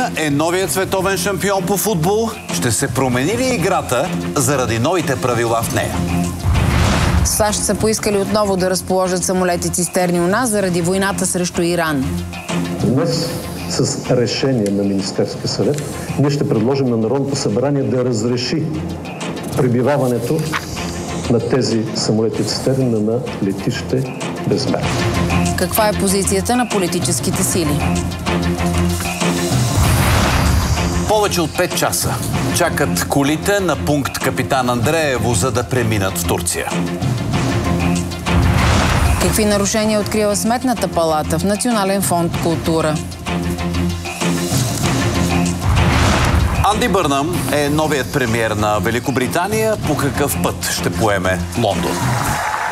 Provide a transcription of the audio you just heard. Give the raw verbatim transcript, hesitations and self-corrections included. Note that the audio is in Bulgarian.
Турция е новият световен шампион по футбол. Ще се промени ли играта заради новите правила в нея? САЩ са поискали отново да разположат самолети цистерни у нас заради войната срещу Иран. Днес с решение на Министерския съвет ние ще предложим на Народното събрание да разреши пребиваването на тези самолети цистерни на летище Безмер. Каква е позицията на политическите сили? Повече от пет часа чакат колите на пункт Капитан Андреево, за да преминат в Турция. Какви нарушения открива Сметната палата в Национален фонд култура? Анди Бърнъм е новият премиер на Великобритания. По какъв път ще поеме Лондон?